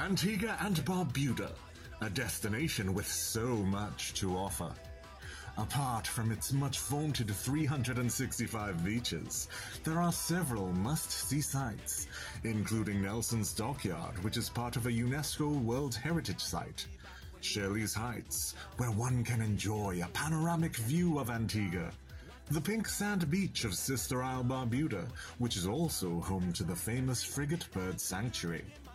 Antigua and Barbuda, a destination with so much to offer. Apart from its much vaunted 365 beaches, there are several must-see sites, including Nelson's Dockyard, which is part of a UNESCO World Heritage Site, Shirley's Heights, where one can enjoy a panoramic view of Antigua, the pink sand beach of Sister Isle Barbuda, which is also home to the famous Frigate Bird Sanctuary,